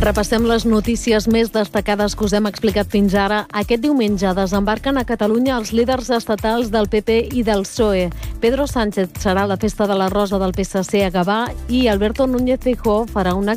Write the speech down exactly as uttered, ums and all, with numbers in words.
Repassem les notícies més destacades que us hem explicat fins ara. Aquest diumenge desembarquen a Catalunya els líders estatals del P P i del P S O E. Pedro Sánchez serà a la Festa de la Rosa del P S C a Gavà i Alberto Núñez Feijóo farà un acte